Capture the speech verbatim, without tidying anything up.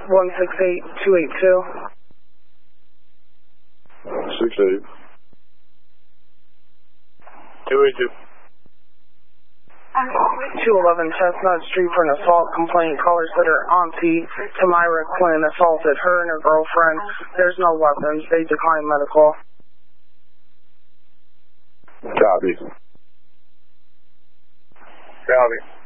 one six eight two eight two. six eight. two eight two. two eleven Chestnut Street for an assault complaint. Caller said her auntie, Tamira Quinn, assaulted her and her girlfriend. There's no weapons. They declined medical. Copy. Copy.